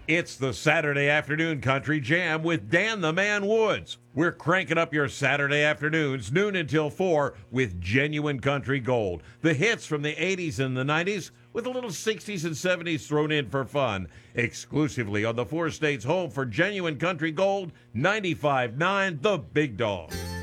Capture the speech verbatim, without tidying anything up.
It's the Saturday Afternoon Country Jam with Dan the Man Woods. We're cranking up your Saturday afternoons, noon until four, with genuine country gold. The hits from the eighties and the nineties, with a little sixties and seventies thrown in for fun. Exclusively on the four states home for genuine country gold, ninety-five point nine The Big Dog.